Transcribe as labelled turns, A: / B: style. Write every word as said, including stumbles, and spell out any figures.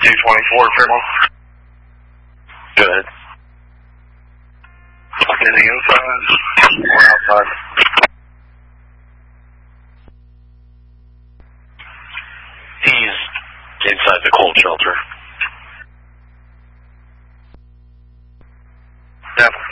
A: two twenty-four, Fairmont.
B: Go ahead.
A: In the inside or outside?
B: He's inside the cold shelter.
A: Yeah.